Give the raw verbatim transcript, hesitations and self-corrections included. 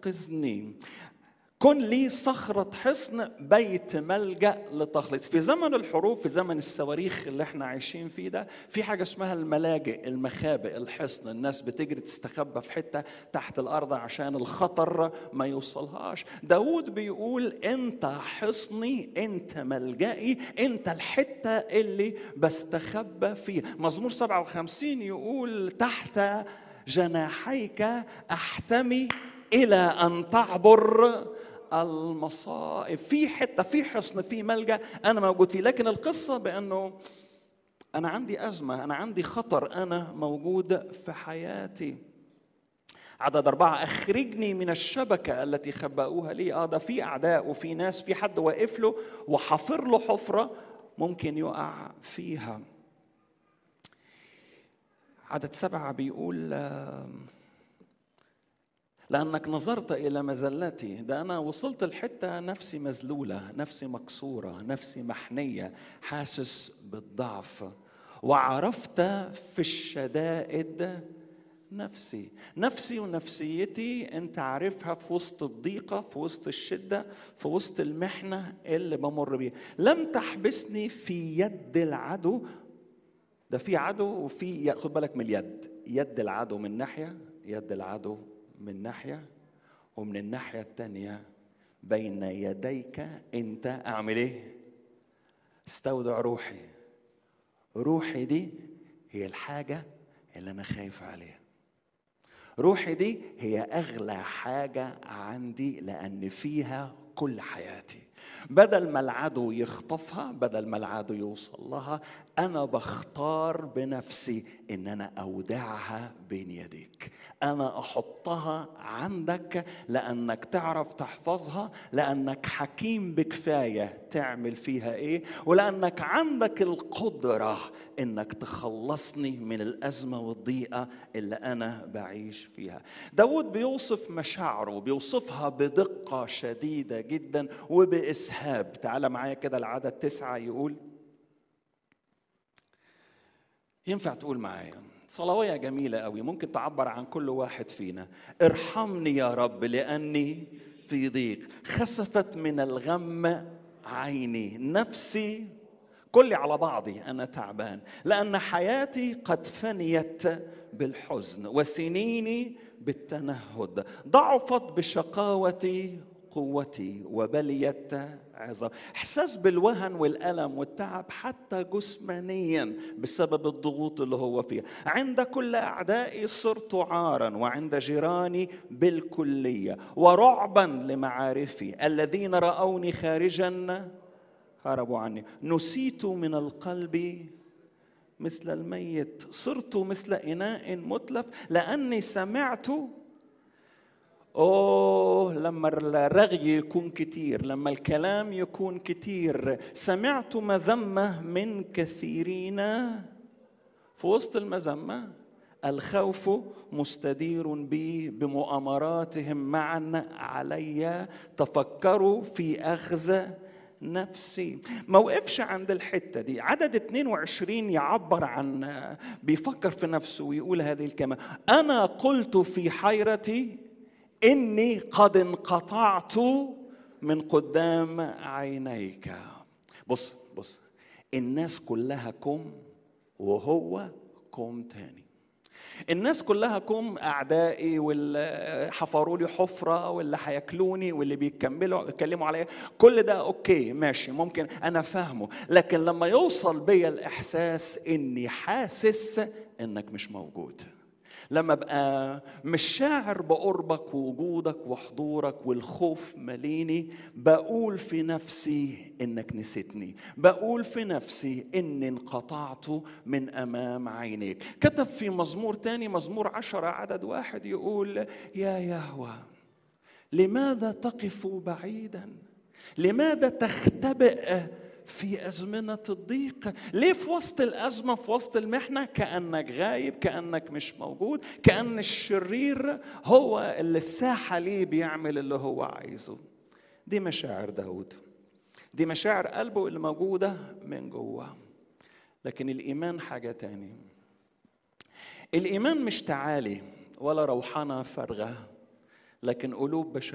أنقذني. كن لي صخرة حصن، بيت ملجأ لتخلص. في زمن الحروب، في زمن الصواريخ اللي احنا عايشين فيه ده، في حاجة اسمها الملاجئ، المخابئ، الحصن. الناس بتجري تستخبى في حتة تحت الأرض عشان الخطر ما يوصلهاش. داود بيقول انت حصني، انت ملجئي، انت الحتة اللي بستخبى فيها. مزمور سبعة وخمسين يقول تحت جناحيك أحتمي إلى أن تعبر المصائب. في حتة، في حصن، في ملجأ أنا موجود فيه. لكن القصة بأنه أنا عندي أزمة، أنا عندي خطر، أنا موجود في حياتي. عدد أربعة، أخرجني من الشبكة التي خبأوها لي. آه ده في أعداء وفي ناس، في حد واقف له وحفر له حفرة ممكن يقع فيها. عدد سبعة بيقول لأنك نظرت إلى مزلتي. ده أنا وصلت الحتة نفسي مزلولة، نفسي مكسورة، نفسي محنية، حاسس بالضعف. وعرفت في الشدائد نفسي. نفسي ونفسيتي أنت عارفها في وسط الضيقة، في وسط الشدة، في وسط المحنة اللي بمر بيها. لم تحبسني في يد العدو. ده في عدو وفي، خد بالك من اليد، يد العدو من ناحية، يد العدو من ناحية، ومن الناحية التانية بين يديك أنت أعمل إيه؟ استودع روحي. روحي دي هي الحاجة اللي أنا خايف عليها. روحي دي هي أغلى حاجة عندي، لأن فيها كل حياتي. بدل ما العدو يخطفها، بدل ما العدو يوصل لها، أنا بختار بنفسي إن أنا أودعها بين يديك. أنا أحطها عندك لأنك تعرف تحفظها، لأنك حكيم بكفاية تعمل فيها إيه، ولأنك عندك القدرة إنك تخلصني من الأزمة والضيقة اللي أنا بعيش فيها. داود بيوصف مشاعره، بيوصفها بدقة شديدة جدا وبإسهاب. تعال معايا كده العدد تسعة يقول، ينفع تقول معايا صلوية جميلة قوي ممكن تعبر عن كل واحد فينا. ارحمني يا رب لأني في ضيق، خسفت من الغم عيني، نفسي كلي على بعضي أنا تعبان، لأن حياتي قد فنيت بالحزن وسنيني بالتنهد. ضعفت بشقاوتي قوتي وبليت عظام. إحساس بالوهن والألم والتعب حتى جسمانيا بسبب الضغوط اللي هو فيها. عند كل أعدائي صرت عارا، وعند جيراني بالكلية، ورعبا لمعارفي. الذين رأوني خارجا هربوا عني. نسيت من القلب مثل الميت، صرت مثل إناء متلف، لأني سمعت. أوه لما الرغي يكون كتير، لما الكلام يكون كتير. سمعت مذمة من كثيرين، في وسط المذمة الخوف مستدير بي، بمؤامراتهم معا علي. تفكروا في أخذ نفسي. ما وقفش عند الحتة دي. عدد اثنين وعشرين يعبر عن، بيفكر في نفسه ويقول هذه الكلمة: أنا قلت في حيرتي إني قد انقطعت من قدام عينيك. بص بص، الناس كلها كم وهو كم تاني. الناس كلها كم أعدائي، واللي حفروا لي حفرة، واللي هياكلوني، واللي بيكملوا يتكلموا عليا، كل ده أوكي ماشي ممكن أنا فاهمه. لكن لما يوصل بيا الإحساس إني حاسس إنك مش موجود، لما بقى مش شاعر بقربك ووجودك وحضورك والخوف مليني، بقول في نفسي إنك نسيتني، بقول في نفسي إني انقطعت من أمام عينيك. كتب في مزمور تاني، مزمور عشرة عدد واحد، يقول: يا يهوه لماذا تقف بعيدا؟ لماذا تختبئ في أزمنة الضيق؟ ليه في وسط الأزمة، في وسط المحنة، كأنك غايب، كأنك مش موجود، كأن الشرير هو اللي الساحة ليه بيعمل اللي هو عايزه؟ دي مشاعر داود، دي مشاعر قلبه اللي موجودة من جوه. لكن الإيمان حاجة تاني. الإيمان مش تعالي ولا روحانة فارغة. لكن قلوب بشرية